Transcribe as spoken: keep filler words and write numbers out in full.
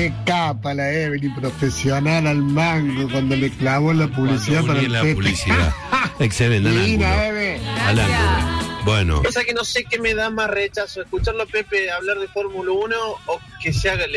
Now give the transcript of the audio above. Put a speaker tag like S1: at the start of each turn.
S1: Qué capa la Evelyn, profesional al mango, cuando le clavó la publicidad para el
S2: la
S1: Pepe.
S2: publicidad. Excelente, al ángulo.
S1: Eve.
S2: Al ángulo. Bueno.
S3: Pasa que no sé qué me da más rechazo, escucharlo a Pepe hablar de Fórmula uno o que se haga el